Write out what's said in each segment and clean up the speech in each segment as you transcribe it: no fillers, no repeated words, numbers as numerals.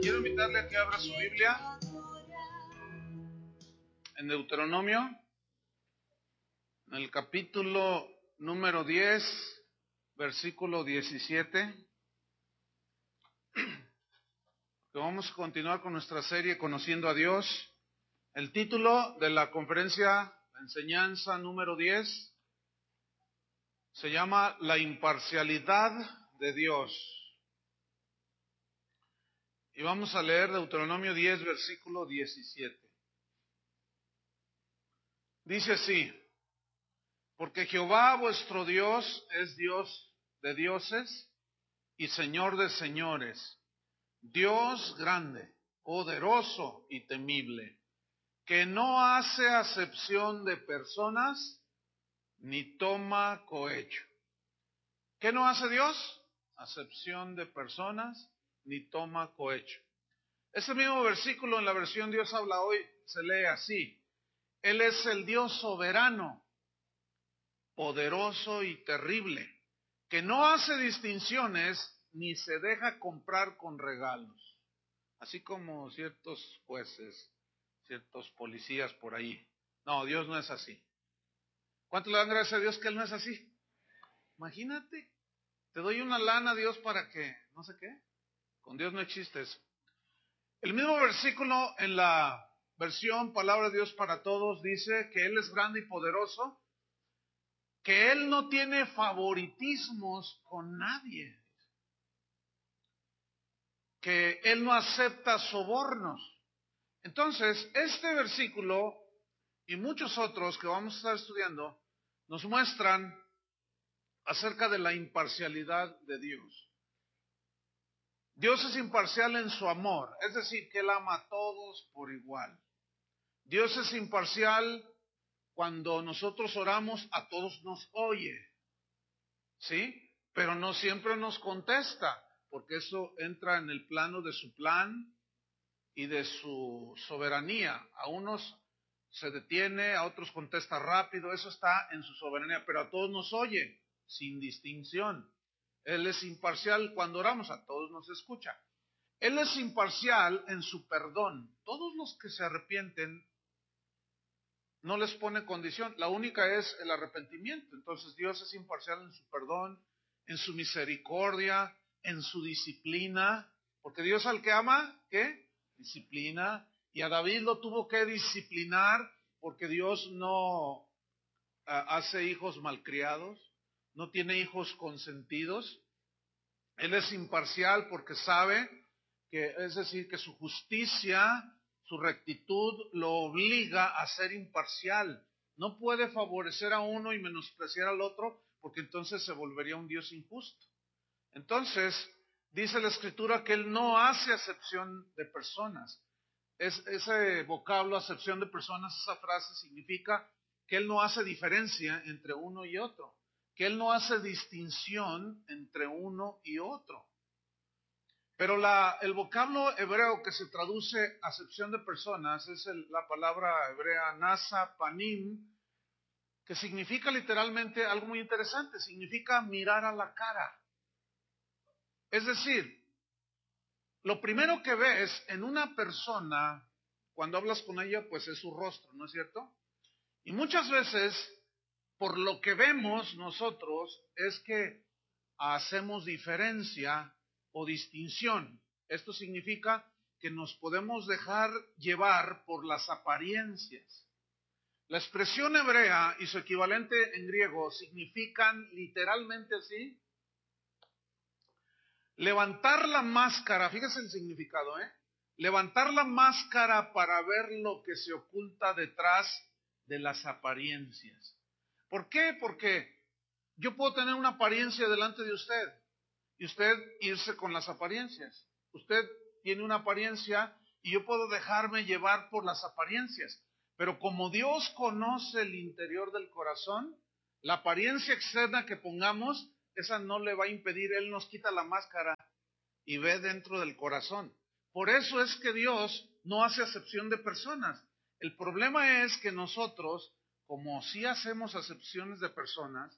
Quiero invitarle a que abra su Biblia en Deuteronomio, en el capítulo número 10, versículo 17. Que vamos a continuar con nuestra serie Conociendo a Dios. El título de la conferencia, la enseñanza número 10, se llama La imparcialidad de Dios. Y vamos a leer Deuteronomio 10, versículo 17. Dice así: porque Jehová vuestro Dios es Dios de dioses y Señor de señores, Dios grande, poderoso y temible, que no hace acepción de personas ni toma cohecho. ¿Qué no hace Dios? Acepción de personas ni toma cohecho. Ese mismo versículo en la versión Dios habla hoy se lee así: Él es el Dios soberano, poderoso y terrible, que no hace distinciones ni se deja comprar con regalos, así como ciertos jueces, ciertos policías por ahí. No, Dios no es así. ¿Cuánto le dan gracias a Dios que Él no es así? Imagínate, te doy una lana a Dios para que, no sé qué. Con Dios no existe eso. El mismo versículo en la versión Palabra de Dios para Todos dice que Él es grande y poderoso, que Él no tiene favoritismos con nadie, que Él no acepta sobornos. Entonces, este versículo y muchos otros que vamos a estar estudiando nos muestran acerca de la imparcialidad de Dios. Dios es imparcial en su amor, es decir, que Él ama a todos por igual. Dios es imparcial cuando nosotros oramos, a todos nos oye, ¿sí? Pero no siempre nos contesta, porque eso entra en el plano de su plan y de su soberanía. A unos se detiene, a otros contesta rápido, eso está en su soberanía, pero a todos nos oye, sin distinción. Él es imparcial cuando oramos, a todos nos escucha. Él es imparcial en su perdón. Todos los que se arrepienten no les pone condición, la única es el arrepentimiento. Entonces Dios es imparcial en su perdón, en su misericordia, en su disciplina, porque Dios al que ama, ¿qué? Disciplina. Y a David lo tuvo que disciplinar porque Dios no hace hijos malcriados, no tiene hijos consentidos. Él es imparcial porque sabe que, es decir, que su justicia, su rectitud lo obliga a ser imparcial. No puede favorecer a uno y menospreciar al otro, porque entonces se volvería un Dios injusto. Entonces, dice la Escritura que Él no hace acepción de personas. Ese vocablo, acepción de personas, esa frase significa que Él no hace diferencia entre uno y otro, que Él no hace distinción entre uno y otro. Pero el vocablo hebreo que se traduce acepción de personas es la palabra hebrea nasa panim, que significa literalmente algo muy interesante, significa mirar a la cara. Es decir, lo primero que ves en una persona cuando hablas con ella, pues es su rostro, ¿no es cierto? Y muchas veces, por lo que vemos nosotros, es que hacemos diferencia o distinción. Esto significa que nos podemos dejar llevar por las apariencias. La expresión hebrea y su equivalente en griego significan literalmente así: levantar la máscara, fíjese el significado, levantar la máscara para ver lo que se oculta detrás de las apariencias. ¿Por qué? Porque yo puedo tener una apariencia delante de usted y usted irse con las apariencias. Usted tiene una apariencia y yo puedo dejarme llevar por las apariencias. Pero como Dios conoce el interior del corazón, la apariencia externa que pongamos, esa no le va a impedir. Él nos quita la máscara y ve dentro del corazón. Por eso es que Dios no hace acepción de personas. El problema es que nosotros, como sí hacemos acepciones de personas,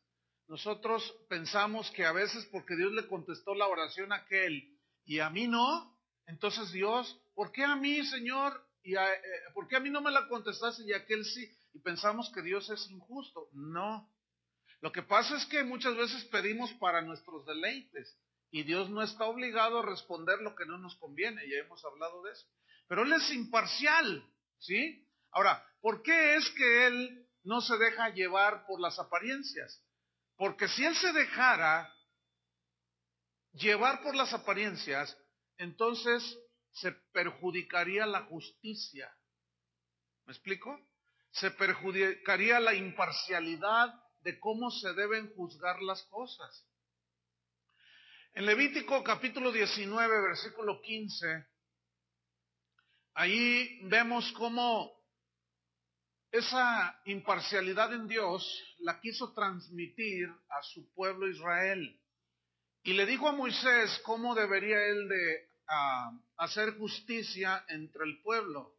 nosotros pensamos que a veces porque Dios le contestó la oración a aquel y a mí no, Entonces Dios, ¿por qué a mí, Señor? ¿Por qué a mí no me la contestaste y a aquel sí? Y pensamos que Dios es injusto. No. Lo que pasa es que muchas veces pedimos para nuestros deleites y Dios no está obligado a responder lo que no nos conviene. Ya hemos hablado de eso. Pero Él es imparcial, ¿sí? Ahora, ¿por qué es que Él no se deja llevar por las apariencias? Porque si Él se dejara llevar por las apariencias, entonces se perjudicaría la justicia. ¿Me explico? Se perjudicaría la imparcialidad de cómo se deben juzgar las cosas. En Levítico capítulo 19, versículo 15, ahí vemos cómo esa imparcialidad en Dios la quiso transmitir a su pueblo Israel. Y le dijo a Moisés cómo debería él de hacer justicia entre el pueblo.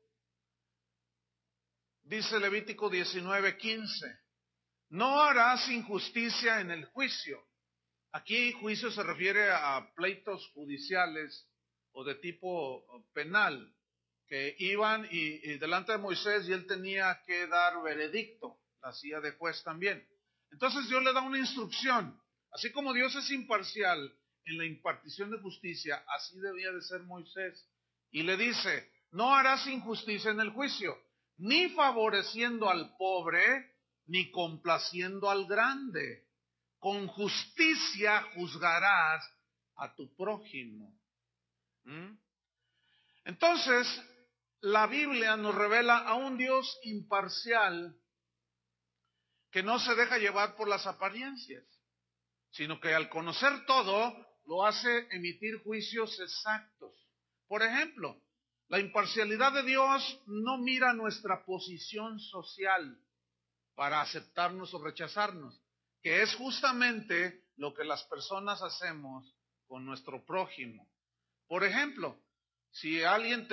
Dice Levítico 19:15, no harás injusticia en el juicio. Aquí juicio se refiere a pleitos judiciales o de tipo penal, que iban y delante de Moisés y él tenía que dar veredicto, la hacía de juez también. Entonces Dios le da una instrucción. Así como Dios es imparcial en la impartición de justicia, así debía de ser Moisés. Y le dice, no harás injusticia en el juicio, ni favoreciendo al pobre, ni complaciendo al grande. Con justicia juzgarás a tu prójimo. Entonces, la Biblia nos revela a un Dios imparcial que no se deja llevar por las apariencias, sino que al conocer todo, lo hace emitir juicios exactos. Por ejemplo, la imparcialidad de Dios no mira nuestra posición social para aceptarnos o rechazarnos, que es justamente lo que las personas hacemos con nuestro prójimo. Por ejemplo, si alguien te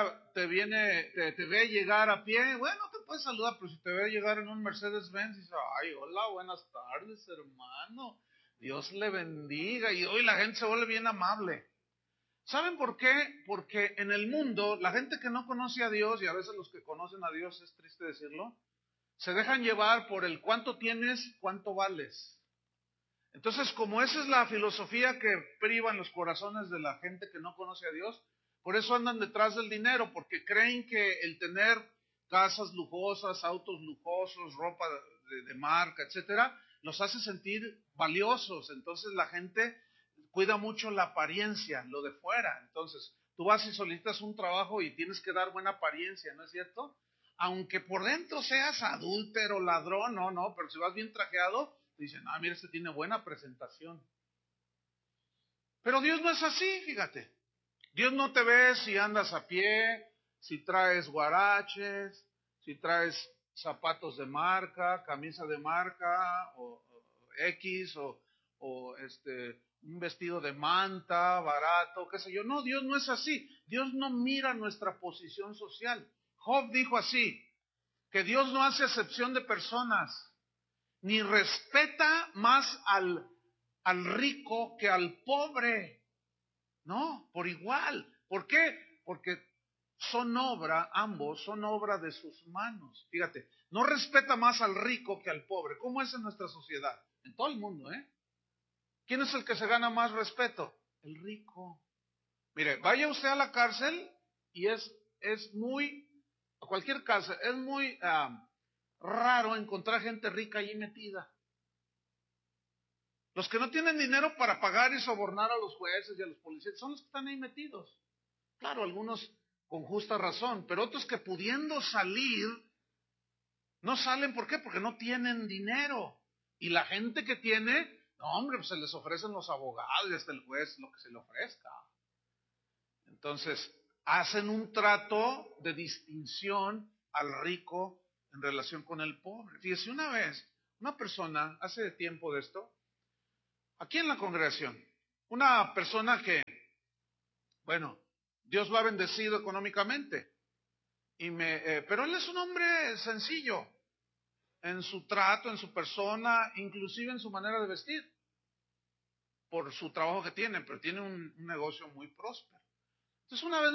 ve llegar a pie, bueno, te puedes saludar, pero si te ve llegar en un Mercedes-Benz, dices, ay, hola, buenas tardes, hermano, Dios le bendiga, y hoy la gente se vuelve bien amable. ¿Saben por qué? Porque en el mundo, la gente que no conoce a Dios, y a veces los que conocen a Dios, es triste decirlo, se dejan llevar por el cuánto tienes, cuánto vales. Entonces, como esa es la filosofía que priva en los corazones de la gente que no conoce a Dios, por eso andan detrás del dinero, porque creen que el tener casas lujosas, autos lujosos, ropa de marca, etcétera, los hace sentir valiosos. Entonces la gente cuida mucho la apariencia, lo de fuera. Entonces, tú vas y solicitas un trabajo y tienes que dar buena apariencia, ¿no es cierto? Aunque por dentro seas adúltero, ladrón, no, pero si vas bien trajeado, dicen, mira, este tiene buena presentación. Pero Dios no es así, fíjate. Dios no te ve si andas a pie, si traes guaraches, si traes zapatos de marca, camisa de marca, o X, o un vestido de manta, barato, qué sé yo. No, Dios no es así. Dios no mira nuestra posición social. Job dijo así, que Dios no hace excepción de personas, ni respeta más al rico que al pobre. No, por igual. ¿Por qué? Porque ambos son obra de sus manos. Fíjate, no respeta más al rico que al pobre. ¿Cómo es en nuestra sociedad? En todo el mundo, ¿eh? ¿Quién es el que se gana más respeto? El rico. Mire, vaya usted a la cárcel y a cualquier cárcel, es muy raro encontrar gente rica allí metida. Los que no tienen dinero para pagar y sobornar a los jueces y a los policías son los que están ahí metidos. Claro, algunos con justa razón, pero otros que pudiendo salir, no salen. ¿Por qué? Porque no tienen dinero. Y la gente que tiene, no, hombre, pues se les ofrecen los abogados y hasta el juez lo que se le ofrezca. Entonces, hacen un trato de distinción al rico en relación con el pobre. Fíjese, una vez, una persona, hace tiempo de esto, aquí en la congregación, una persona que, bueno, Dios lo ha bendecido económicamente, pero él es un hombre sencillo en su trato, en su persona, inclusive en su manera de vestir, por su trabajo que tiene, pero tiene un negocio muy próspero. Entonces una vez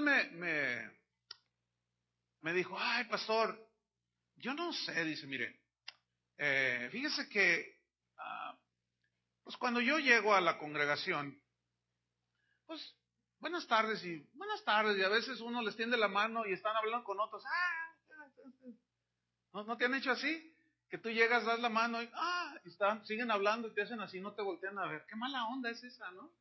me dijo, ay, pastor, yo no sé, dice, mire, fíjese que, pues cuando yo llego a la congregación, pues buenas tardes, y a veces uno les tiende la mano y están hablando con otros, ¿no te han hecho así? Que tú llegas, das la mano y siguen hablando y te hacen así, no te voltean a ver. Qué mala onda es esa, ¿no?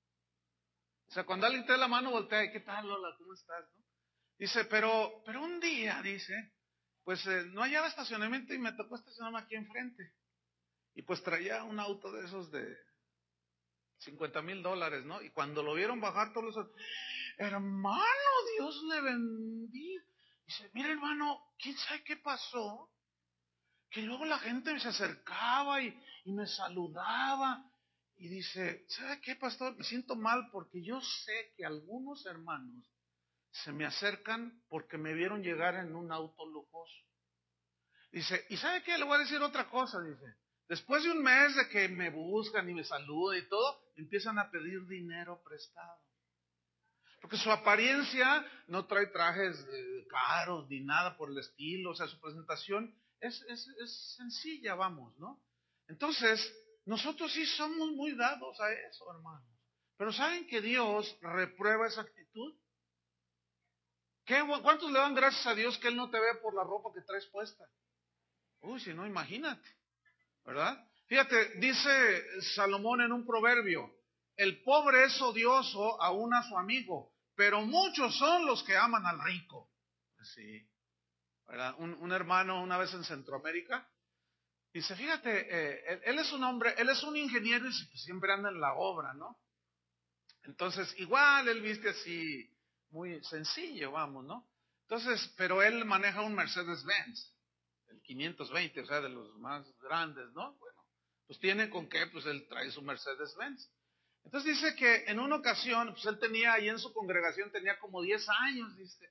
O sea, cuando alguien te da la mano, voltea, y ¿qué tal, Lola? ¿Cómo estás? ¿No? Dice, pero un día, dice, pues no hallaba estacionamiento y me tocó estacionarme aquí enfrente. Y pues traía un auto de esos de $50,000, ¿no? Y cuando lo vieron bajar todos los... Hermano, Dios le bendiga. Dice, mira, hermano, ¿quién sabe qué pasó? Que luego la gente se acercaba y me saludaba. Y dice, ¿sabe qué, pastor? Me siento mal porque yo sé que algunos hermanos se me acercan porque me vieron llegar en un auto lujoso. Dice, ¿y sabe qué? Le voy a decir otra cosa, dice. Después de un mes de que me buscan y me saludan y todo, empiezan a pedir dinero prestado. Porque su apariencia no trae trajes caros ni nada por el estilo, o sea, su presentación es sencilla, vamos, ¿no? Entonces, nosotros sí somos muy dados a eso, hermanos. Pero ¿saben que Dios reprueba esa actitud? ¿Cuántos le dan gracias a Dios que Él no te ve por la ropa que traes puesta? Uy, si no, imagínate, ¿verdad? Fíjate, dice Salomón en un proverbio, el pobre es odioso aún a su amigo, pero muchos son los que aman al rico. Sí, ¿verdad? Un hermano una vez en Centroamérica dice, fíjate, él es un hombre, él es un ingeniero y siempre anda en la obra, ¿no? Entonces, igual él viste así, muy sencillo, vamos, ¿no? Entonces, pero él maneja un Mercedes-Benz, el 520, o sea, de los más grandes, ¿no? Bueno, pues tiene con qué, pues él trae su Mercedes-Benz. Entonces dice que en una ocasión, pues él tenía ahí en su congregación, tenía como 10 años, dice.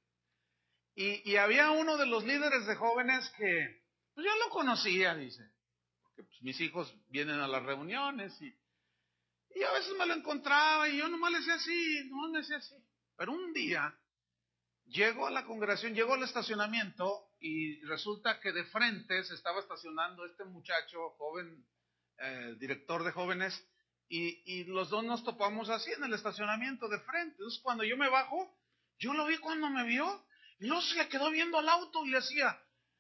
Y había uno de los líderes de jóvenes que, pues yo lo conocía, dice. Porque pues, mis hijos vienen a las reuniones y a veces me lo encontraba y yo nomás le decía así. Pero un día llego a la congregación, llego al estacionamiento y resulta que de frente se estaba estacionando este muchacho joven, director de jóvenes, y los dos nos topamos así en el estacionamiento de frente. Entonces cuando yo me bajo, yo lo vi cuando me vio, y luego se le quedó viendo al auto y le decía,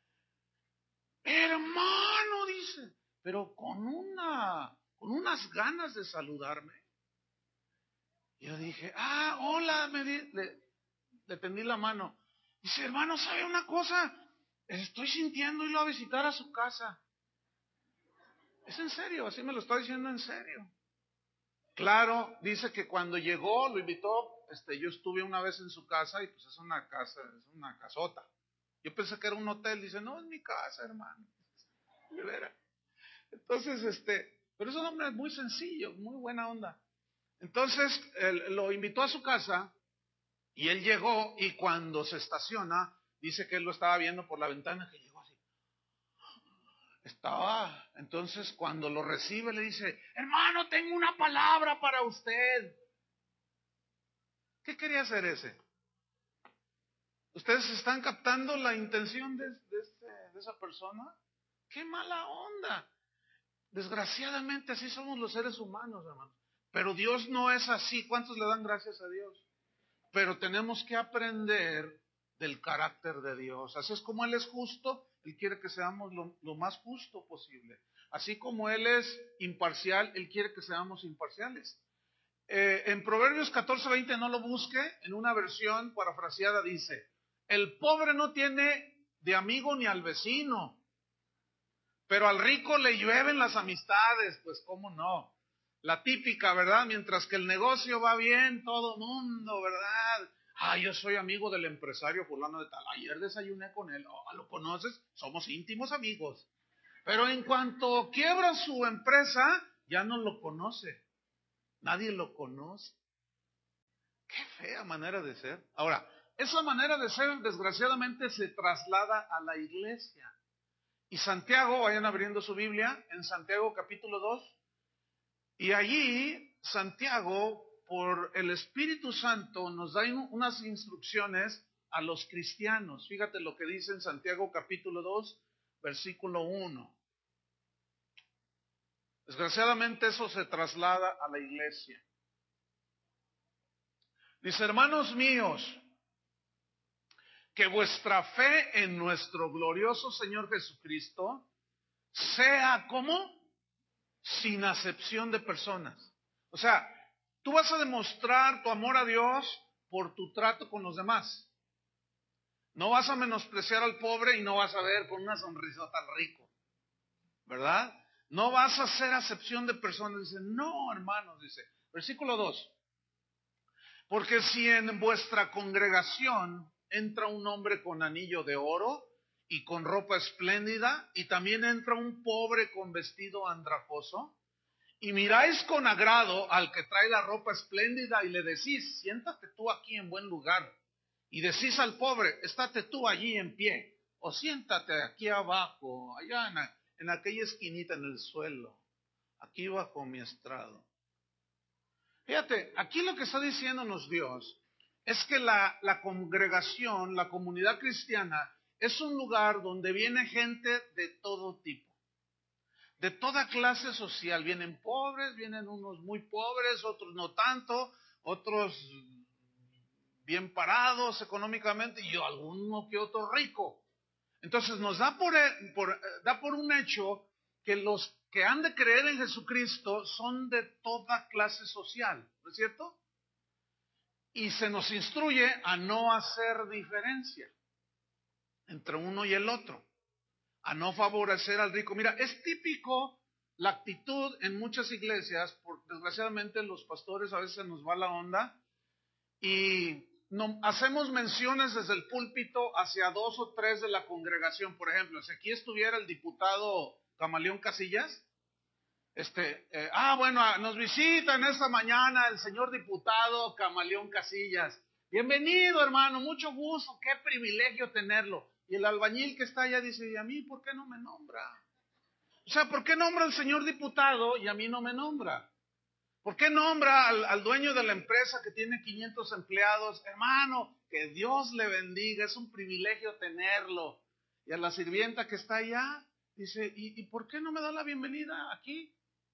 hermano, dice, pero con unas ganas de saludarme. Y yo dije, hola, le tendí la mano. Dice, hermano, ¿sabe una cosa? Estoy sintiendo irlo a visitar a su casa. Es en serio, así me lo está diciendo en serio. Claro, dice que cuando llegó, lo invitó, yo estuve una vez en su casa y pues es una casa, es una casota. Yo pensé que era un hotel, dice, no, es mi casa, hermano. De veras. Entonces, pero es un hombre muy sencillo, muy buena onda. Entonces, lo invitó a su casa y él llegó y cuando se estaciona, dice que él lo estaba viendo por la ventana, que llegó así. Entonces cuando lo recibe le dice, hermano, tengo una palabra para usted. ¿Qué quería hacer ese? ¿Ustedes están captando la intención de esa persona? ¡Qué mala onda! Desgraciadamente así somos los seres humanos, hermano. Pero Dios no es así. ¿Cuántos le dan gracias a Dios? Pero tenemos que aprender del carácter de Dios. Así es como Él es justo, Él quiere que seamos lo más justo posible. Así como Él es imparcial, Él quiere que seamos imparciales. En Proverbios 14:20, no lo busque, en una versión parafraseada dice, el pobre no tiene de amigo ni al vecino, pero al rico le llueven las amistades, pues cómo no. La típica, ¿verdad? Mientras que el negocio va bien, todo mundo, ¿verdad? Yo soy amigo del empresario fulano de tal. Ayer desayuné con él. ¿Lo conoces? Somos íntimos amigos. Pero en cuanto quiebra su empresa, ya no lo conoce. Nadie lo conoce. Qué fea manera de ser. Ahora, esa manera de ser, desgraciadamente, se traslada a la iglesia. Y Santiago, vayan abriendo su Biblia, en Santiago capítulo 2, y allí Santiago por el Espíritu Santo nos da unas instrucciones a los cristianos. Fíjate lo que dice en Santiago capítulo 2, versículo 1. Desgraciadamente eso se traslada a la iglesia. Dice, hermanos míos, que vuestra fe en nuestro glorioso Señor Jesucristo sea como sin acepción de personas. O sea, tú vas a demostrar tu amor a Dios por tu trato con los demás. No vas a menospreciar al pobre y no vas a ver con una sonrisa tan rico, ¿verdad? No vas a hacer acepción de personas. Dice, no, hermanos, dice, versículo 2. Porque si en vuestra congregación entra un hombre con anillo de oro y con ropa espléndida, y también entra un pobre con vestido andrajoso, y miráis con agrado al que trae la ropa espléndida y le decís, siéntate tú aquí en buen lugar, y decís al pobre, estate tú allí en pie, o siéntate aquí abajo, allá en aquella esquinita en el suelo, aquí bajo mi estrado. Fíjate, aquí lo que está diciéndonos Dios es que la congregación, la comunidad cristiana, es un lugar donde viene gente de todo tipo, de toda clase social. Vienen pobres, vienen unos muy pobres, otros no tanto, otros bien parados económicamente y alguno que otro rico. Entonces nos da por un hecho que los que han de creer en Jesucristo son de toda clase social, ¿no es cierto? Y se nos instruye a no hacer diferencia entre uno y el otro, a no favorecer al rico. Mira, es típico la actitud en muchas iglesias, desgraciadamente los pastores a veces nos va la onda y no, hacemos menciones desde el púlpito hacia 2 o 3 de la congregación. Por ejemplo, si aquí estuviera el diputado Camaleón Casillas, bueno, nos visita en esta mañana el señor diputado Camaleón Casillas. Bienvenido, hermano, mucho gusto, qué privilegio tenerlo. Y el albañil que está allá dice, ¿y a mí por qué no me nombra? O sea, ¿por qué nombra al señor diputado y a mí no me nombra? ¿Por qué nombra al dueño de la empresa que tiene 500 empleados? Hermano, que Dios le bendiga, es un privilegio tenerlo. Y a la sirvienta que está allá, dice, ¿y por qué no me da la bienvenida aquí?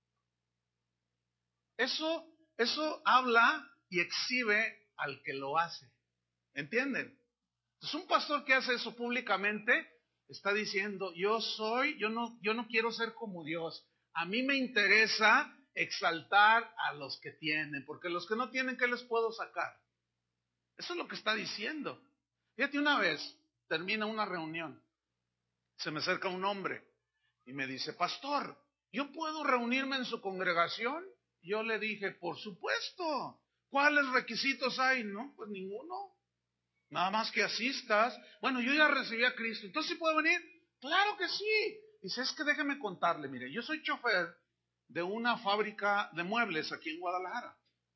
Eso habla y exhibe al que lo hace. ¿Entienden? Entonces un pastor que hace eso públicamente está diciendo, yo no quiero ser como Dios. A mí me interesa exaltar a los que tienen, porque los que no tienen, ¿qué les puedo sacar? Eso es lo que está diciendo. Fíjate, una vez termina una reunión, se me acerca un hombre y me dice, pastor, ¿yo puedo reunirme en su congregación? Yo le dije, por supuesto. ¿Cuáles requisitos hay? No, pues ninguno. Nada más que asistas. Bueno, yo ya recibí a Cristo, entonces ¿sí puedo venir? Claro que sí. Dice, es que déjeme contarle, mire, yo soy chofer de una fábrica de muebles aquí en Guadalajara.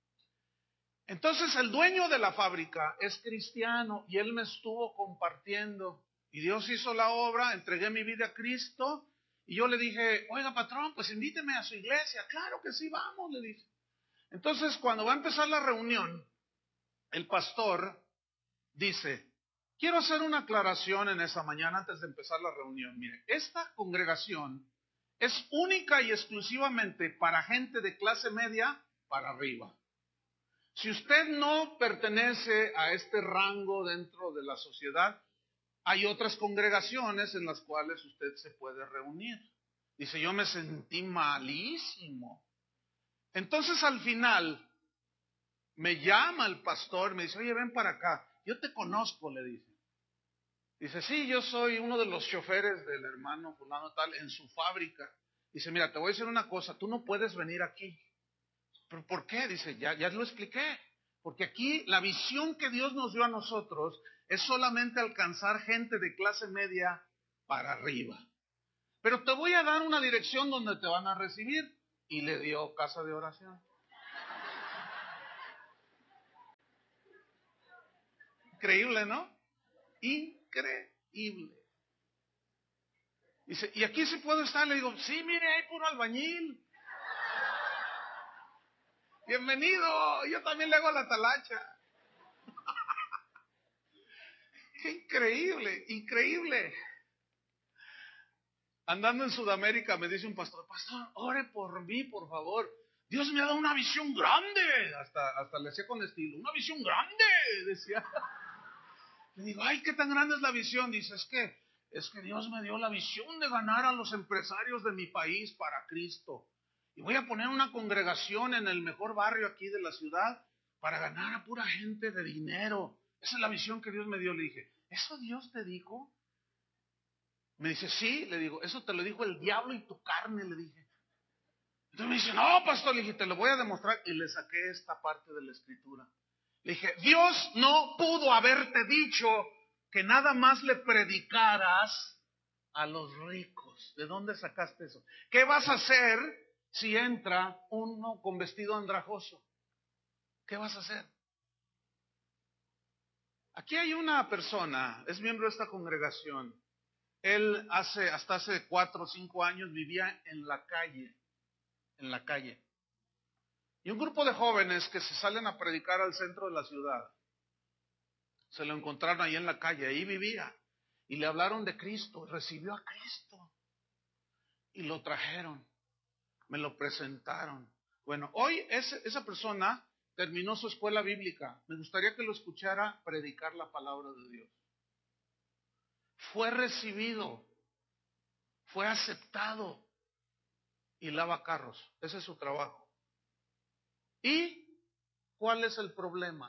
Entonces el dueño de la fábrica es cristiano y él me estuvo compartiendo y Dios hizo la obra, entregué mi vida a Cristo y yo le dije, oiga patrón, pues invíteme a su iglesia. Claro que sí, vamos, le dije. Entonces cuando va a empezar la reunión, el pastor dice, quiero hacer una aclaración en esa mañana antes de empezar la reunión. Mire, esta congregación es única y exclusivamente para gente de clase media para arriba. Si usted no pertenece a este rango dentro de la sociedad, hay otras congregaciones en las cuales usted se puede reunir. Dice, yo me sentí malísimo. Entonces al final me llama el pastor, me dice, oye, ven para acá. Yo te conozco, le dice. Dice, sí, yo soy uno de los choferes del hermano fulano tal en su fábrica. Dice, mira, te voy a decir una cosa, tú no puedes venir aquí. ¿Pero por qué? Dice, ya lo expliqué. Porque aquí la visión que Dios nos dio a nosotros es solamente alcanzar gente de clase media para arriba. Pero te voy a dar una dirección donde te van a recibir. Y le dio casa de oración. Increíble, ¿no? Increíble. Dice, ¿y aquí sí puedo estar? Le digo, sí, mire, hay puro albañil. Bienvenido, yo también le hago la talacha. Qué increíble, increíble. Andando en Sudamérica me dice un pastor, ore por mí, por favor. Dios me ha dado una visión grande. Hasta le hacía con estilo, una visión grande, decía. Le digo, ay, ¿qué tan grande es la visión? Dice, es que Dios me dio la visión de ganar a los empresarios de mi país para Cristo. Y voy a poner una congregación en el mejor barrio aquí de la ciudad para ganar a pura gente de dinero. Esa es la visión que Dios me dio. Le dije, ¿eso Dios te dijo? Me dice, sí. Le digo, eso te lo dijo el diablo y tu carne, le dije. Entonces me dice, no, pastor, le dije, te lo voy a demostrar. Y le saqué esta parte de la escritura. Le dije, Dios no pudo haberte dicho que nada más le predicaras a los ricos. ¿De dónde sacaste eso? ¿Qué vas a hacer si entra uno con vestido andrajoso? ¿Qué vas a hacer? Aquí hay una persona, es miembro de esta congregación. Él hasta hace 4 o 5 años vivía en la calle. Y un grupo de jóvenes que se salen a predicar al centro de la ciudad, se lo encontraron ahí en la calle, ahí vivía. Y le hablaron de Cristo, recibió a Cristo. Y lo trajeron, me lo presentaron. Bueno, hoy esa persona terminó su escuela bíblica. Me gustaría que lo escuchara predicar la palabra de Dios. Fue recibido, fue aceptado y lava carros. Ese es su trabajo. ¿Y cuál es el problema?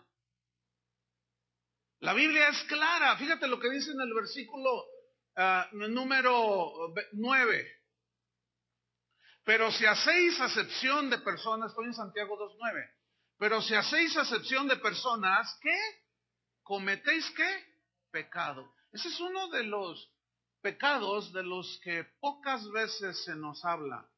La Biblia es clara. Fíjate lo que dice en el versículo número 9. Pero si hacéis acepción de personas, estoy en Santiago 2:9. Pero si hacéis acepción de personas, ¿qué? ¿Cometéis qué? Pecado. Ese es uno de los pecados de los que pocas veces se nos habla.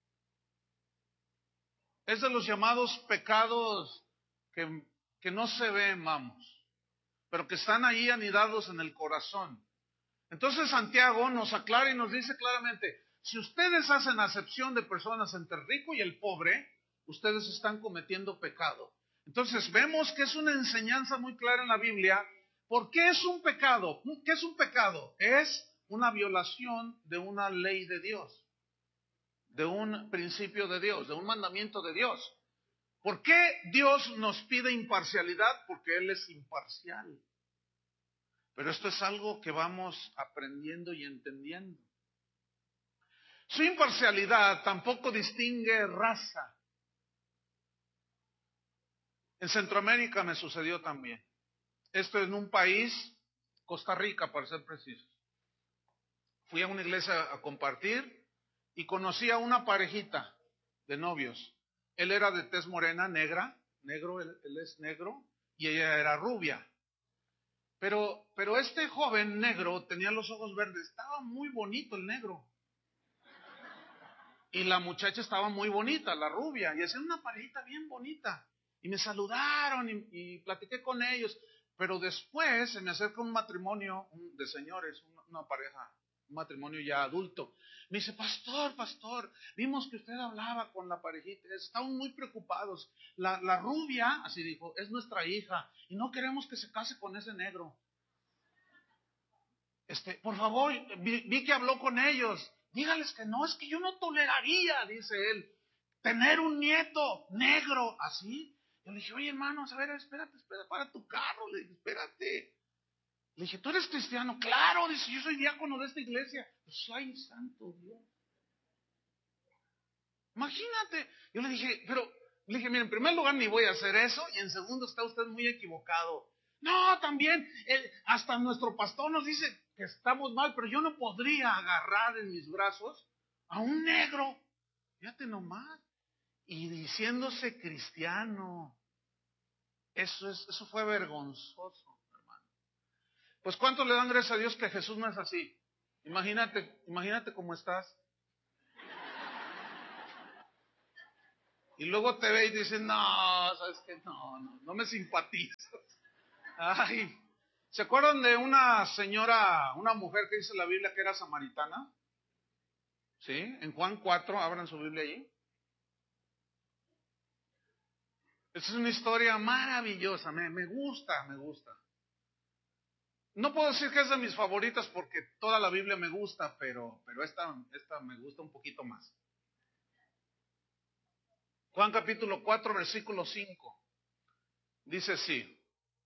Es de los llamados pecados que no se ven, vamos, pero que están ahí anidados en el corazón. Entonces Santiago nos aclara y nos dice claramente, si ustedes hacen acepción de personas entre el rico y el pobre, ustedes están cometiendo pecado. Entonces vemos que es una enseñanza muy clara en la Biblia. ¿Por qué es un pecado? ¿Qué es un pecado? Es una violación de una ley de Dios, de un principio de Dios, de un mandamiento de Dios. ¿Por qué Dios nos pide imparcialidad? Porque Él es imparcial. Pero esto es algo que vamos aprendiendo y entendiendo. Su imparcialidad tampoco distingue raza. En Centroamérica me sucedió también. Esto en un país, Costa Rica para ser precisos. Fui a una iglesia a compartir y conocí a una parejita de novios. Él era de tez morena, negro, él es negro, y ella era rubia. Pero este joven negro tenía los ojos verdes, estaba muy bonito el negro. Y la muchacha estaba muy bonita, la rubia, y hacían una parejita bien bonita. Y me saludaron y platiqué con ellos. Pero después se me acerca un matrimonio de señores, una pareja, un matrimonio ya adulto. Me dice, pastor, vimos que usted hablaba con la parejita, estaban muy preocupados. La rubia, así dijo, es nuestra hija y no queremos que se case con ese negro. Por favor, vi que habló con ellos. Dígales que no, es que yo no toleraría, dice él, tener un nieto negro así. Yo le dije, oye hermanos, a ver, espérate, para tu carro. Le dije, espérate. Le dije, ¿tú eres cristiano? Claro, dice, yo soy diácono de esta iglesia. Pues, ay, santo Dios. Imagínate. Yo le dije, mira, en primer lugar ni voy a hacer eso, y en segundo está usted muy equivocado. No, también, hasta nuestro pastor nos dice que estamos mal, pero yo no podría agarrar en mis brazos a un negro. Fíjate nomás. Y diciéndose cristiano. Eso fue vergonzoso, hermano. Pues ¿cuánto le dan gracias a Dios que Jesús no es así? Imagínate cómo estás. Y luego te ve y dice, no, ¿sabes qué? No me simpatizas. Ay, ¿se acuerdan de una señora, una mujer que dice la Biblia que era samaritana? ¿Sí? En Juan 4, abran su Biblia allí. Es una historia maravillosa, me gusta, me gusta. No puedo decir que es de mis favoritas porque toda la Biblia me gusta, pero esta me gusta un poquito más. Juan capítulo 4, versículo 5. Dice así: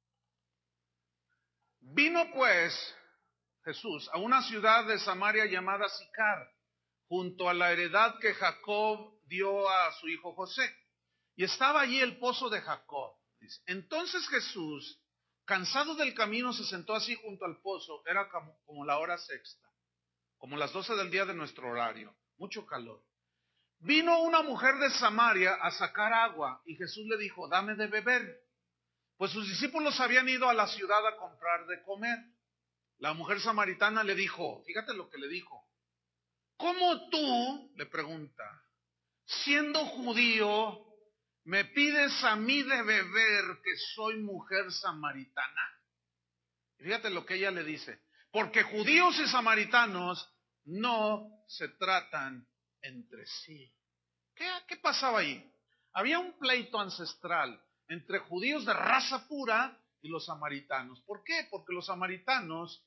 vino pues Jesús a una ciudad de Samaria llamada Sicar, junto a la heredad que Jacob dio a su hijo José. Y estaba allí el pozo de Jacob. Dice. Entonces Jesús, cansado del camino, se sentó así junto al pozo. Era como la hora sexta, como las 12 del día de nuestro horario. Mucho calor. Vino una mujer de Samaria a sacar agua y Jesús le dijo, dame de beber. Pues sus discípulos habían ido a la ciudad a comprar de comer. La mujer samaritana le dijo, fíjate lo que le dijo. ¿Cómo tú, le pregunta, siendo judío, me pides a mí de beber que soy mujer samaritana? Y fíjate lo que ella le dice. Porque judíos y samaritanos no se tratan entre sí. ¿Qué pasaba ahí? Había un pleito ancestral entre judíos de raza pura y los samaritanos. ¿Por qué? Porque los samaritanos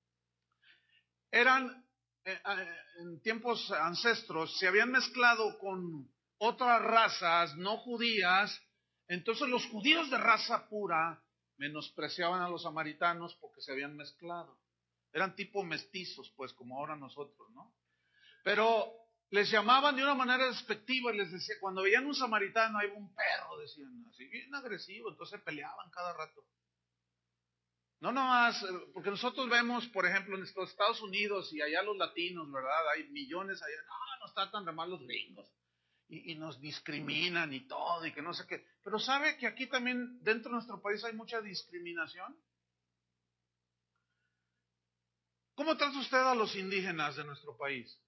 eran, en tiempos ancestros, se habían mezclado con otras razas no judías. Entonces los judíos de raza pura menospreciaban a los samaritanos porque se habían mezclado. Eran tipo mestizos, pues, como ahora nosotros, ¿no? Pero les llamaban de una manera despectiva y les decía, cuando veían un samaritano, hay un perro, decían, así bien agresivo, entonces peleaban cada rato. No nomás, porque nosotros vemos, por ejemplo, en los Estados Unidos y allá los latinos, ¿verdad? Hay millones allá, no, nos tratan de mal los gringos y nos discriminan y todo y que no sé qué. Pero ¿sabe que aquí también dentro de nuestro país hay mucha discriminación? ¿Cómo trata usted a los indígenas de nuestro país?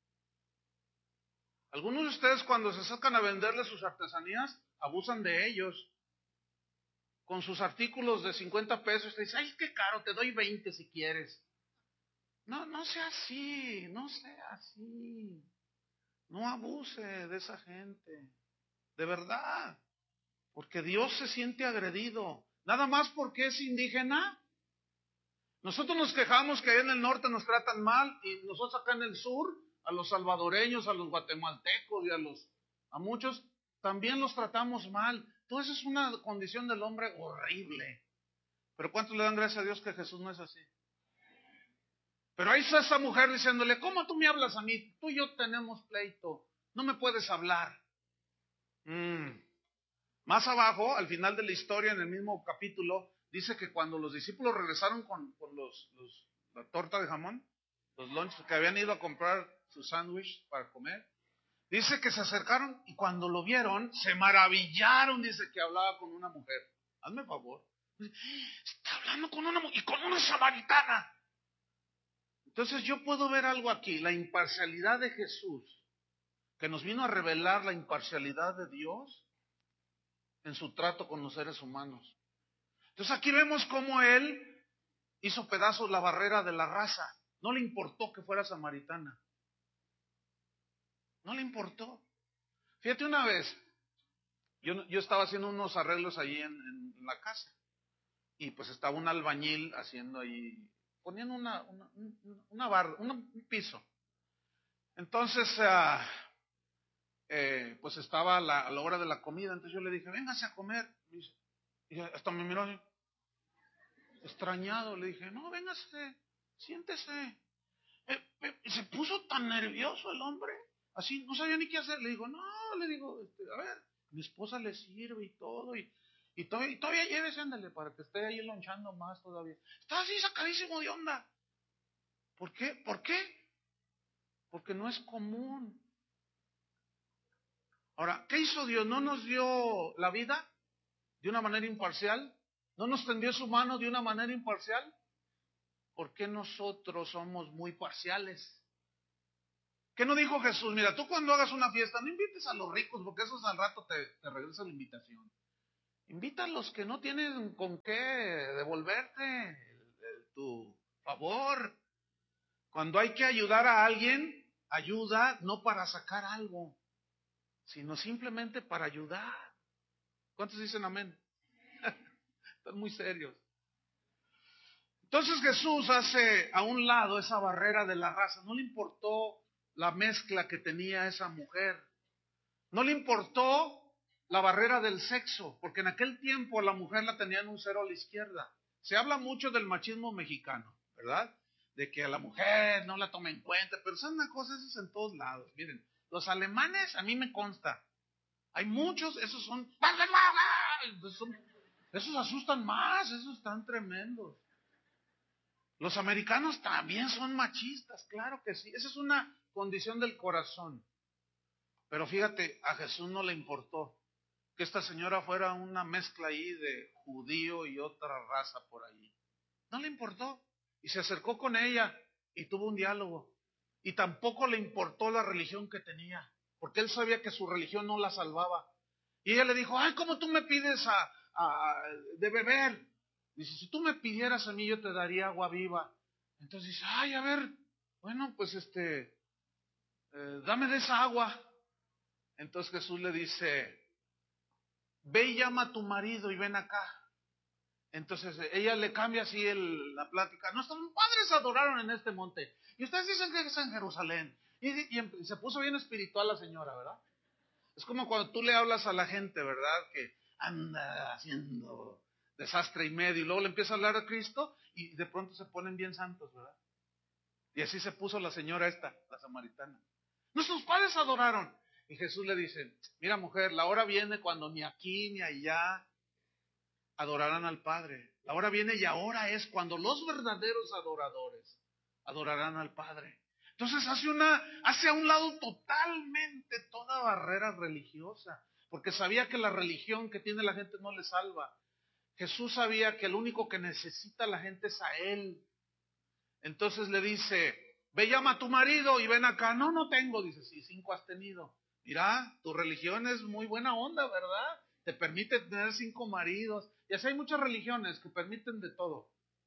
Algunos de ustedes cuando se acercan a venderles sus artesanías, abusan de ellos. Con sus artículos de 50 pesos, te dice, ay, qué caro, te doy 20 si quieres. No sea así, no sea así. No abuse de esa gente. De verdad. Porque Dios se siente agredido. Nada más porque es indígena. Nosotros nos quejamos que allá en el norte nos tratan mal y nosotros acá en el sur, a los salvadoreños, a los guatemaltecos y a muchos, también los tratamos mal. Todo eso es una condición del hombre horrible. Pero ¿cuántos le dan gracias a Dios que Jesús no es así? Pero ahí está esa mujer diciéndole, ¿cómo tú me hablas a mí? Tú y yo tenemos pleito, no me puedes hablar. Más abajo, al final de la historia, en el mismo capítulo, dice que cuando los discípulos regresaron con la torta de jamón, los lunches, que habían ido a comprar su sándwich para comer, dice que se acercaron y cuando lo vieron, se maravillaron, dice que hablaba con una mujer. Hazme favor. Está hablando con una mujer y con una samaritana. Entonces yo puedo ver algo aquí, la imparcialidad de Jesús, que nos vino a revelar la imparcialidad de Dios en su trato con los seres humanos. Entonces aquí vemos cómo Él hizo pedazos la barrera de la raza. No le importó que fuera samaritana. No le importó. Fíjate una vez, yo estaba haciendo unos arreglos allí en la casa. Y pues estaba un albañil haciendo ahí, poniendo una barra, un piso. Entonces, pues estaba a la hora de la comida. Entonces yo le dije, véngase a comer. Y hasta me miró así, extrañado. Le dije, no, véngase, siéntese. Y se puso tan nervioso el hombre, así, no sabía ni qué hacer. Le digo, no, le digo, a ver, mi esposa le sirve y todo, y todavía llévese, ándale, para que esté ahí lonchando más todavía. Está así sacadísimo de onda. ¿Por qué? ¿Por qué? Porque no es común. Ahora, ¿qué hizo Dios? ¿No nos dio la vida de una manera imparcial? ¿No nos tendió su mano de una manera imparcial? ¿Por qué nosotros somos muy parciales? ¿Qué no dijo Jesús? Mira, tú cuando hagas una fiesta, no invites a los ricos, porque esos al rato te regresan la invitación. Invita a los que no tienen con qué devolverte tu favor. Cuando hay que ayudar a alguien, ayuda no para sacar algo, sino simplemente para ayudar. ¿Cuántos dicen amén? Están muy serios. Entonces Jesús hace a un lado esa barrera de la raza. No le importó la mezcla que tenía esa mujer. No le importó la barrera del sexo, porque en aquel tiempo a la mujer la tenían un cero a la izquierda. Se habla mucho del machismo mexicano, ¿verdad? De que a la mujer no la toma en cuenta, pero son una cosa esas en todos lados. Miren, los alemanes, a mí me consta, hay muchos, esos esos asustan más, esos están tremendos. Los americanos también son machistas, claro que sí, esa es una condición del corazón. Pero fíjate, a Jesús no le importó que esta señora fuera una mezcla ahí de judío y otra raza por ahí. No le importó. Y se acercó con ella y tuvo un diálogo. Y tampoco le importó la religión que tenía, porque él sabía que su religión no la salvaba. Y ella le dijo, ay, ¿cómo tú me pides de beber? Dice, si tú me pidieras a mí, yo te daría agua viva. Entonces dice, ay, a ver, bueno, pues dame de esa agua. Entonces Jesús le dice, ve y llama a tu marido y ven acá. Entonces ella le cambia así la plática. Nuestros padres adoraron en este monte. Y ustedes dicen que es en Jerusalén. Y se puso bien espiritual la señora, ¿verdad? Es como cuando tú le hablas a la gente, ¿verdad? Que anda haciendo desastre y medio. Y luego le empieza a hablar a Cristo y de pronto se ponen bien santos, ¿verdad? Y así se puso la señora esta, la samaritana. Nuestros padres adoraron. Y Jesús le dice, mira mujer, la hora viene cuando ni aquí ni allá adorarán al Padre. La hora viene y ahora es cuando los verdaderos adoradores adorarán al Padre. Entonces hace a un lado totalmente toda barrera religiosa, porque sabía que la religión que tiene la gente no le salva. Jesús sabía que el único que necesita la gente es a Él. Entonces le dice, ve llama a tu marido y ven acá. No, no tengo, dice, sí, 5 has tenido. Mira, tu religión es muy buena onda, ¿verdad? Te permite tener 5 maridos. Y así hay muchas religiones que permiten de todo.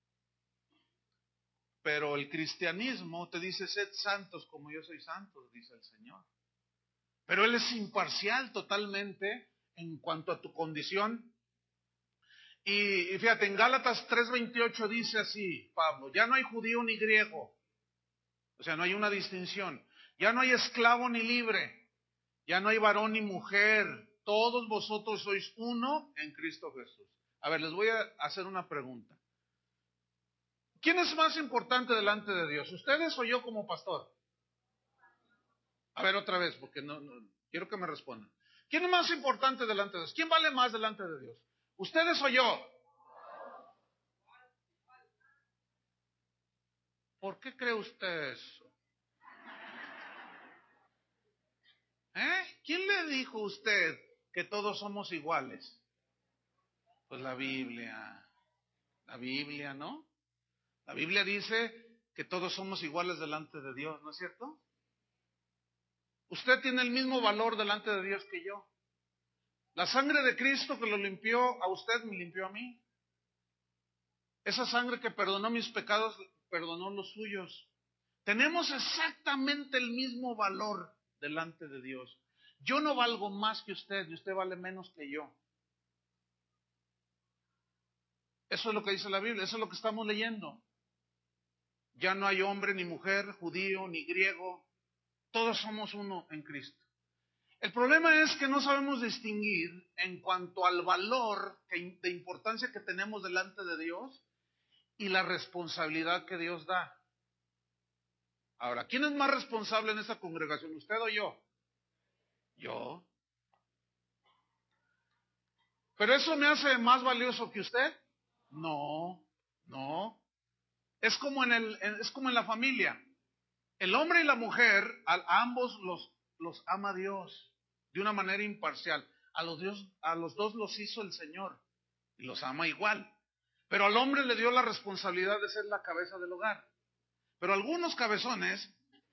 Pero el cristianismo te dice, sed santos como yo soy santo, dice el Señor. Pero Él es imparcial totalmente en cuanto a tu condición. Y fíjate, en Gálatas 3:28 dice así, Pablo, ya no hay judío ni griego. O sea, no hay una distinción. Ya no hay esclavo ni libre. Ya no hay varón ni mujer. Todos vosotros sois uno en Cristo Jesús. A ver, les voy a hacer una pregunta. ¿Quién es más importante delante de Dios? ¿Ustedes o yo como pastor? A ver, otra vez, porque no quiero que me respondan. ¿Quién es más importante delante de Dios? ¿Quién vale más delante de Dios? ¿Ustedes o yo? ¿Por qué cree usted eso? ¿Quién le dijo a usted que todos somos iguales? Pues la Biblia, ¿no? La Biblia dice que todos somos iguales delante de Dios, ¿no es cierto? Usted tiene el mismo valor delante de Dios que yo. La sangre de Cristo que lo limpió a usted me limpió a mí. Esa sangre que perdonó mis pecados, perdonó los suyos. Tenemos exactamente el mismo valor delante de Dios. Yo no valgo más que usted y usted vale menos que yo. Eso es lo que dice la Biblia, eso es lo que estamos leyendo. Ya no hay hombre ni mujer, judío ni griego, todos somos uno en Cristo. El problema es que no sabemos distinguir en cuanto al valor de importancia que tenemos delante de Dios y la responsabilidad que Dios da. Ahora, ¿quién es más responsable en esta congregación, usted o yo? Yo. ¿Pero eso me hace más valioso que usted? No, no. Es como en la familia. El hombre y la mujer, a ambos los ama Dios de una manera imparcial. A los dos los hizo el Señor y los ama igual. Pero al hombre le dio la responsabilidad de ser la cabeza del hogar. Pero algunos cabezones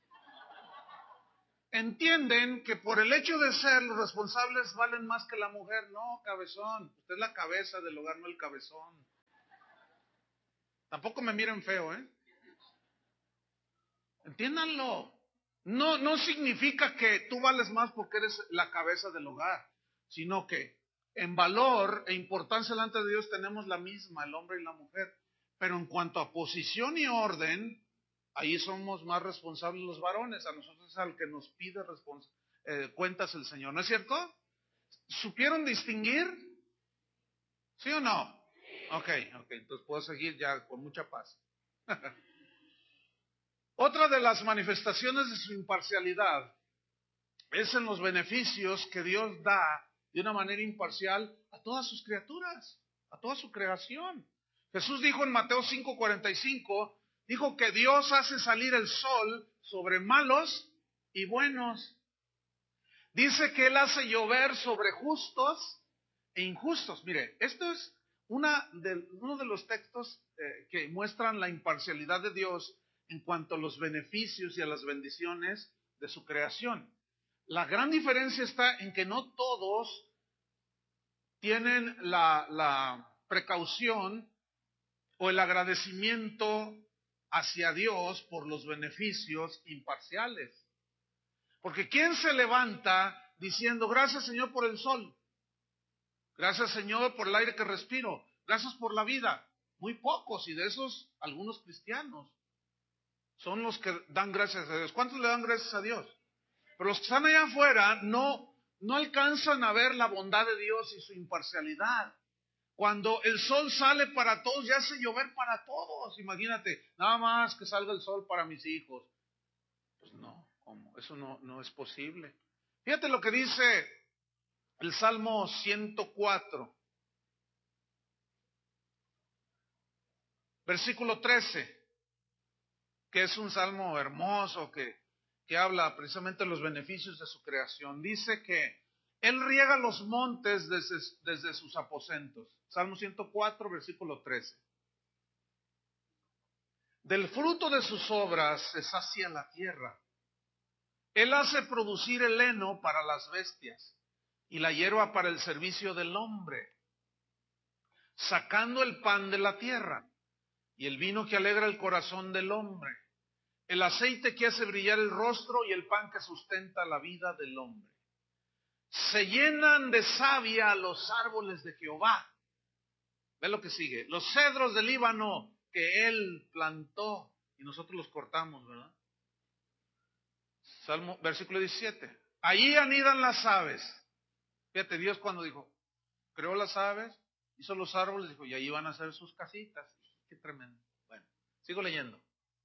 entienden que por el hecho de ser los responsables valen más que la mujer. No, cabezón, usted es la cabeza del hogar, no el cabezón. Tampoco me miren feo, ¿eh? Entiéndanlo. No significa que tú vales más porque eres la cabeza del hogar, sino que en valor e importancia delante de Dios tenemos la misma, el hombre y la mujer. Pero en cuanto a posición y orden, ahí somos más responsables los varones. A nosotros es al que nos pide cuentas el Señor. ¿No es cierto? ¿Supieron distinguir? ¿Sí o no? Ok, entonces puedo seguir ya con mucha paz. Otra de las manifestaciones de su imparcialidad es en los beneficios que Dios da de una manera imparcial a todas sus criaturas, a toda su creación. Jesús dijo en Mateo 5:45, dijo que Dios hace salir el sol sobre malos y buenos. Dice que Él hace llover sobre justos e injustos. Mire, esto es uno de los textos que muestran la imparcialidad de Dios en cuanto a los beneficios y a las bendiciones de su creación. La gran diferencia está en que no todos tienen la precaución o el agradecimiento hacia Dios por los beneficios imparciales. Porque ¿quién se levanta diciendo gracias Señor por el sol? Gracias Señor por el aire que respiro. Gracias por la vida. Muy pocos, y de esos algunos cristianos son los que dan gracias a Dios. ¿Cuántos le dan gracias a Dios? Pero los que están allá afuera no alcanzan a ver la bondad de Dios y su imparcialidad. Cuando el sol sale para todos, ya hace llover para todos. Imagínate, nada más que salga el sol para mis hijos. Pues no, ¿cómo? Eso no es posible. Fíjate lo que dice el Salmo 104, versículo 13, que es un salmo hermoso que habla precisamente de los beneficios de su creación. Dice que Él riega los montes desde sus aposentos. Salmo 104, versículo 13. Del fruto de sus obras se sacia la tierra. Él hace producir el heno para las bestias y la hierba para el servicio del hombre, sacando el pan de la tierra y el vino que alegra el corazón del hombre, el aceite que hace brillar el rostro y el pan que sustenta la vida del hombre. Se llenan de savia los árboles de Jehová. Ve lo que sigue. Los cedros del Líbano que Él plantó y nosotros los cortamos, ¿verdad? Versículo 17. Allí anidan las aves. Fíjate, Dios cuando dijo, creó las aves, hizo los árboles, dijo, y allí van a hacer sus casitas. Qué tremendo. Bueno, sigo leyendo.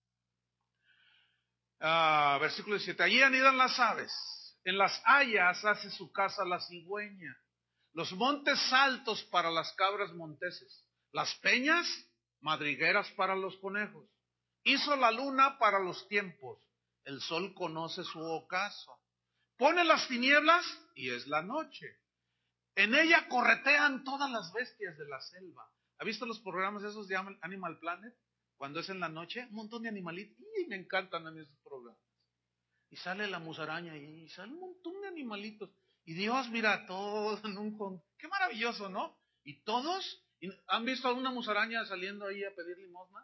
Versículo 17. Allí anidan las aves. En las hayas hace su casa la cigüeña. Los montes altos para las cabras monteses. Las peñas, madrigueras para los conejos. Hizo la luna para los tiempos. El sol conoce su ocaso. Pone las tinieblas y es la noche. En ella corretean todas las bestias de la selva. ¿Ha visto los programas esos de Animal Planet? Cuando es en la noche, un montón de animalitos. Y me encantan a mí esos programas. Y sale la musaraña y sale un montón de animalitos. Y Dios mira todos en un... ¡Qué maravilloso!, ¿no? Y todos, ¿han visto a una musaraña saliendo ahí a pedir limosna?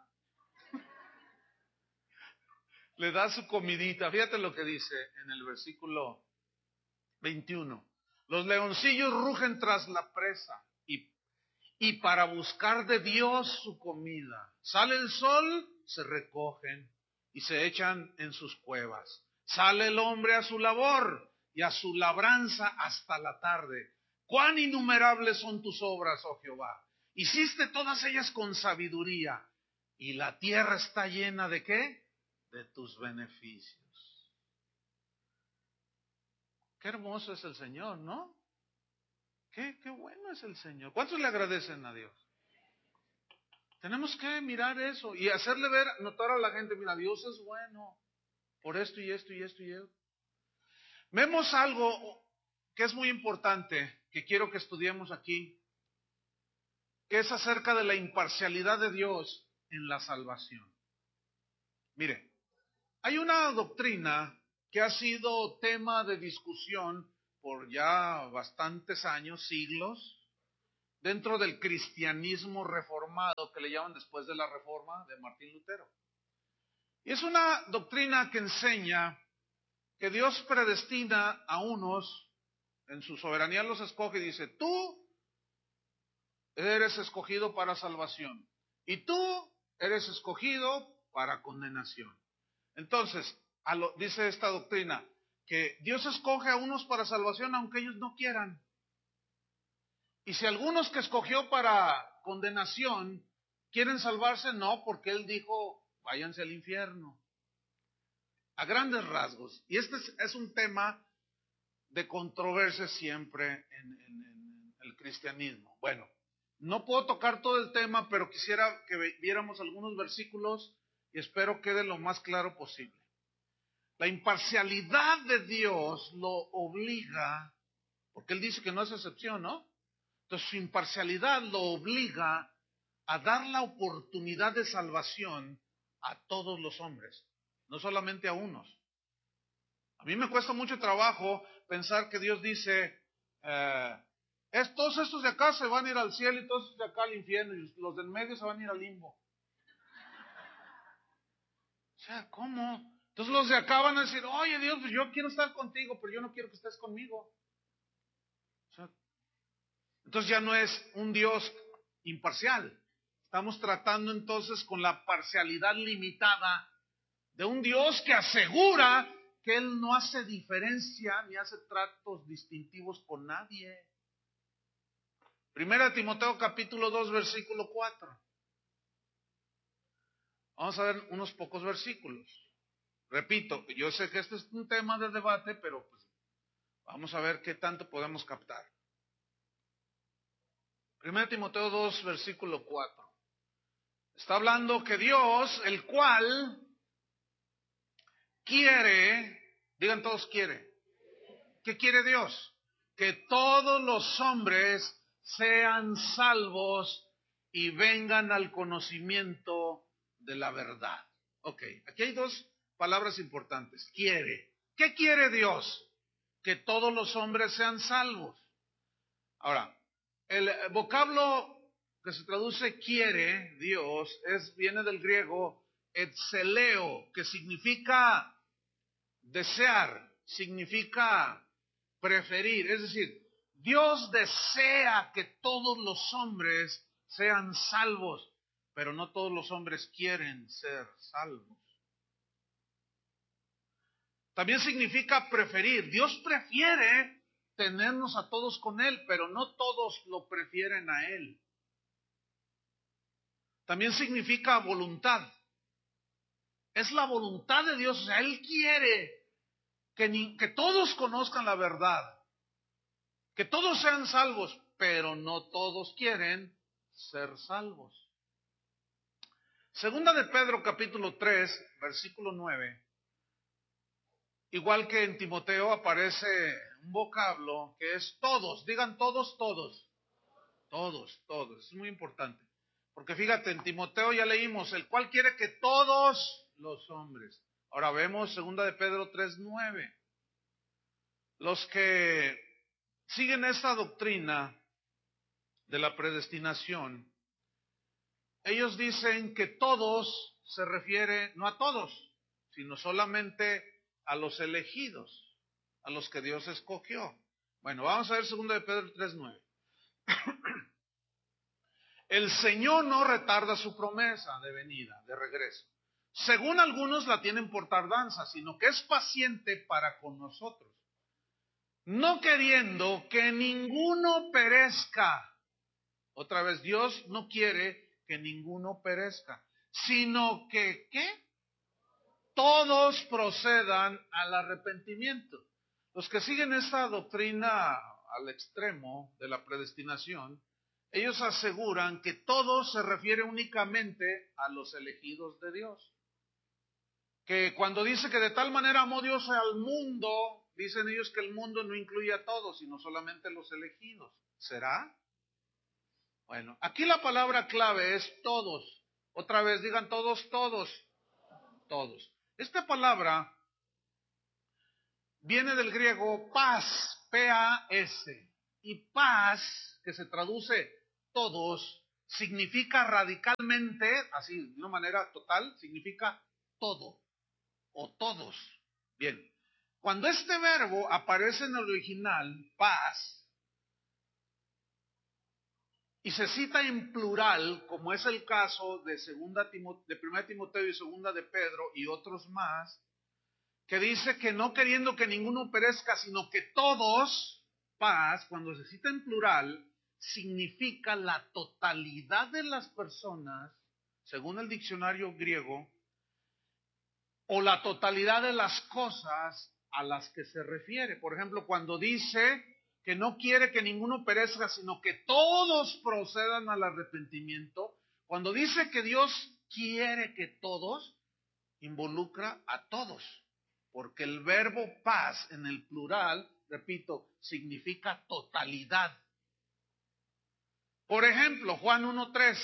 Le da su comidita. Fíjate lo que dice en el versículo 21. Los leoncillos rugen tras la presa y para buscar de Dios su comida. Sale el sol, se recogen y se echan en sus cuevas. Sale el hombre a su labor y a su labranza hasta la tarde. Cuán innumerables son tus obras, oh Jehová. Hiciste todas ellas con sabiduría y la tierra está llena ¿de qué? De tus beneficios. Qué hermoso es el Señor, ¿no? Qué bueno es el Señor. ¿Cuántos le agradecen a Dios? Tenemos que mirar eso y hacerle ver, notar a la gente, mira, Dios es bueno por esto y esto y esto y esto. Vemos algo que es muy importante, que quiero que estudiemos aquí, que es acerca de la imparcialidad de Dios en la salvación. Mire, hay una doctrina que ha sido tema de discusión por ya bastantes años, siglos, dentro del cristianismo reformado, que le llaman después de la Reforma de Martín Lutero. Y es una doctrina que enseña que Dios predestina a unos, en su soberanía los escoge y dice, tú eres escogido para salvación. Y tú eres escogido para condenación. Entonces, dice esta doctrina, que Dios escoge a unos para salvación aunque ellos no quieran. Y si algunos que escogió para condenación quieren salvarse, no, porque Él dijo, váyanse al infierno. A grandes rasgos. Y este es un tema de controversia siempre en el cristianismo. Bueno, no puedo tocar todo el tema, pero quisiera que viéramos algunos versículos y espero quede lo más claro posible. La imparcialidad de Dios lo obliga, porque Él dice que no es excepción, ¿no? Entonces su imparcialidad lo obliga a dar la oportunidad de salvación a todos los hombres, no solamente a unos. A mí me cuesta mucho trabajo pensar que Dios dice, todos estos de acá se van a ir al cielo y todos estos de acá al infierno y los del medio se van a ir al limbo. O sea, ¿cómo? Entonces los de acá van a decir, oye Dios, pues yo quiero estar contigo, pero yo no quiero que estés conmigo. O sea, entonces ya no es un Dios imparcial. Estamos tratando entonces con la parcialidad limitada de un Dios que asegura que Él no hace diferencia ni hace tratos distintivos con nadie. Primera Timoteo capítulo 2 versículo 4. Vamos a ver unos pocos versículos. Repito, yo sé que este es un tema de debate, pero pues vamos a ver qué tanto podemos captar. Primera Timoteo 2 versículo 4. Está hablando que Dios, el cual quiere, digan todos quiere. ¿Qué quiere Dios? Que todos los hombres sean salvos y vengan al conocimiento de la verdad. Ok, aquí hay dos palabras importantes. Quiere. ¿Qué quiere Dios? Que todos los hombres sean salvos. Ahora, el vocablo que se traduce quiere Dios viene del griego etzeleo, que significa desear, significa preferir. Es decir, Dios desea que todos los hombres sean salvos, pero no todos los hombres quieren ser salvos. También significa preferir. Dios prefiere tenernos a todos con Él, pero no todos lo prefieren a Él. También significa voluntad. Es la voluntad de Dios. O sea, Él quiere que todos conozcan la verdad, que todos sean salvos, pero no todos quieren ser salvos. Segunda de Pedro capítulo 3, versículo 9. Igual que en Timoteo aparece un vocablo que es todos. Digan todos, todos. Todos, todos. Es muy importante. Porque fíjate, en Timoteo ya leímos, el cual quiere que todos los hombres. Ahora vemos segunda de Pedro 3:9. Los que siguen esta doctrina de la predestinación, ellos dicen que todos se refiere no a todos, sino solamente a los elegidos, a los que Dios escogió. Bueno, vamos a ver segunda de Pedro 3:9. El Señor no retarda su promesa de venida, de regreso. Según algunos la tienen por tardanza, sino que es paciente para con nosotros, no queriendo que ninguno perezca. Otra vez, Dios no quiere que ninguno perezca, sino que, ¿qué? Todos procedan al arrepentimiento. Los que siguen esta doctrina al extremo de la predestinación, ellos aseguran que todo se refiere únicamente a los elegidos de Dios. Que cuando dice que de tal manera amó Dios al mundo, dicen ellos que el mundo no incluye a todos, sino solamente a los elegidos. ¿Será? Bueno, aquí la palabra clave es todos. Otra vez, digan todos, todos, todos. Esta palabra viene del griego paz, P-A-S. Y paz, que se traduce todos, significa radicalmente, así de una manera total, significa todo o todos. Bien, cuando este verbo aparece en el original, paz, y se cita en plural, como es el caso de 1 Timoteo y 2 de Pedro y otros más, que dice que no queriendo que ninguno perezca, sino que todos, paz, cuando se cita en plural, significa la totalidad de las personas, según el diccionario griego, o la totalidad de las cosas a las que se refiere. Por ejemplo, cuando dice que no quiere que ninguno perezca, sino que todos procedan al arrepentimiento, cuando dice que Dios quiere que todos, involucra a todos, porque el verbo paz en el plural, repito, significa totalidad. Por ejemplo, Juan 1:3.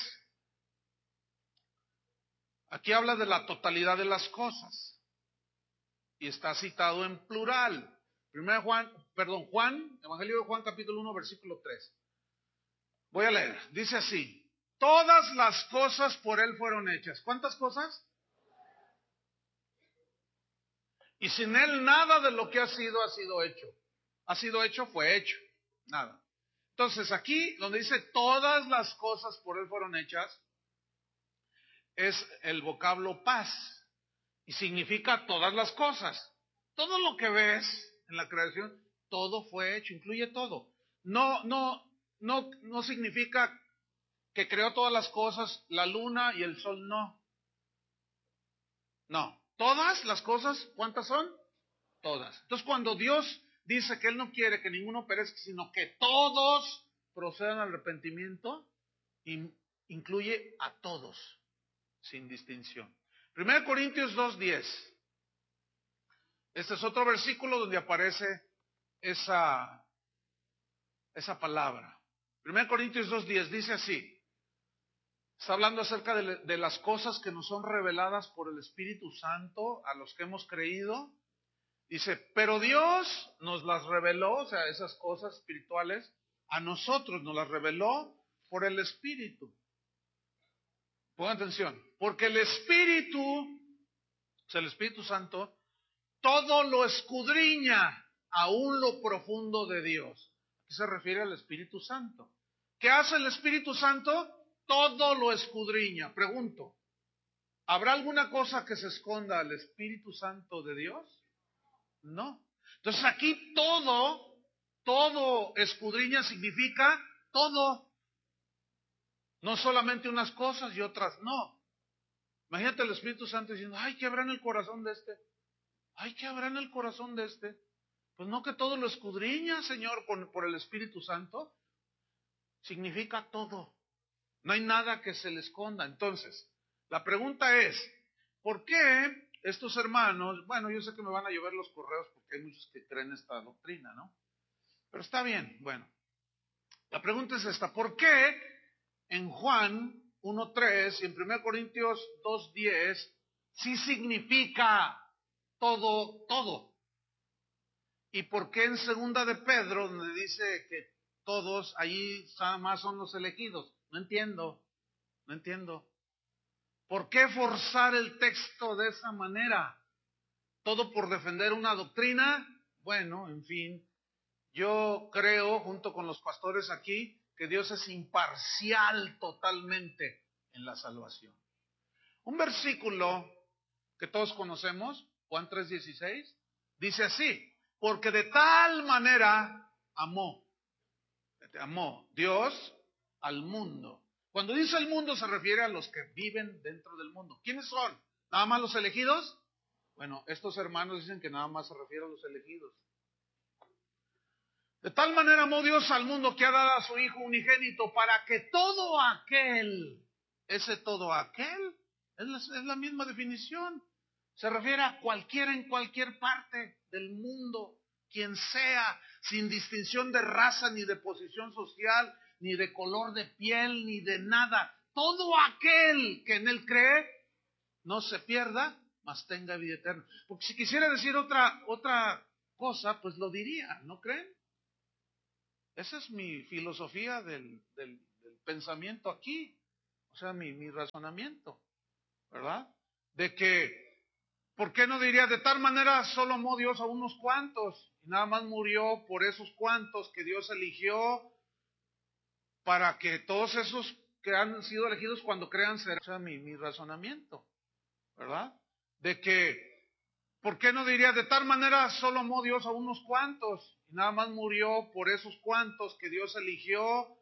Aquí habla de la totalidad de las cosas y está citado en plural. Juan, Evangelio de Juan, capítulo 1, versículo 3. Voy a leer. Dice así: todas las cosas por él fueron hechas. ¿Cuántas cosas? Y sin él nada de lo que ha sido hecho. Ha sido hecho, fue hecho. Nada. Entonces aquí, donde dice todas las cosas por él fueron hechas, es el vocablo paz. Y significa todas las cosas. Todo lo que ves en la creación, todo fue hecho, incluye todo. No significa que creó todas las cosas, la luna y el sol, no. No, todas las cosas, ¿cuántas son? Todas. Entonces cuando Dios dice que Él no quiere que ninguno perezca, sino que todos procedan al arrepentimiento, incluye a todos, sin distinción. 1 Corintios 2:10. Este es otro versículo donde aparece esa palabra. 1 Corintios 2:10 dice así. Está hablando acerca de las cosas que nos son reveladas por el Espíritu Santo a los que hemos creído. Dice, pero Dios nos las reveló, o sea, esas cosas espirituales, a nosotros nos las reveló por el Espíritu. Pongan atención, porque el Espíritu, o sea, el Espíritu Santo, todo lo escudriña, aún lo profundo de Dios. Aquí se refiere al Espíritu Santo. ¿Qué hace el Espíritu Santo? Todo lo escudriña. Pregunto, ¿habrá alguna cosa que se esconda al Espíritu Santo de Dios? No. Entonces aquí todo escudriña significa todo. No solamente unas cosas y otras no. Imagínate el Espíritu Santo diciendo, ay, ¿qué habrá en el corazón de este? Ay, ¿qué habrá en el corazón de este? Pues no, que todo lo escudriña, Señor, por el Espíritu Santo. Significa todo. No hay nada que se le esconda. Entonces, la pregunta es, ¿por qué estos hermanos, bueno, yo sé que me van a llover los correos porque hay muchos que creen esta doctrina, ¿no? Pero está bien, bueno. La pregunta es esta, ¿por qué en Juan 1:3 y en 1 Corintios 2:10 sí significa todo? ¿Y por qué en 2 de Pedro, donde dice que todos allí nada más son los elegidos? No entiendo. ¿Por qué forzar el texto de esa manera? ¿Todo por defender una doctrina? Bueno, en fin, yo creo, junto con los pastores aquí, que Dios es imparcial totalmente en la salvación. Un versículo que todos conocemos, Juan 3:16, dice así, porque de tal manera amó Dios al mundo. Cuando dice el mundo se refiere a los que viven dentro del mundo. ¿Quiénes son? ¿Nada más los elegidos? Bueno, estos hermanos dicen que nada más se refiere a los elegidos. De tal manera amó Dios al mundo que ha dado a su Hijo unigénito para que todo aquel, ese todo aquel, es la misma definición. Se refiere a cualquiera en cualquier parte del mundo, quien sea, sin distinción de raza, ni de posición social, ni de color de piel, ni de nada. Todo aquel que en él cree, no se pierda, mas tenga vida eterna. Porque si quisiera decir otra cosa, pues lo diría, ¿no creen? Esa es mi filosofía del pensamiento aquí. O sea, mi razonamiento, ¿verdad? De que, ¿por qué no diría de tal manera solo amó Dios a unos cuantos? Y nada más murió por esos cuantos que Dios eligió para que todos esos que han sido elegidos cuando crean serán. O sea, mi razonamiento, ¿verdad? De que, ¿por qué no diría de tal manera solo amó Dios a unos cuantos? Y nada más murió por esos cuantos que Dios eligió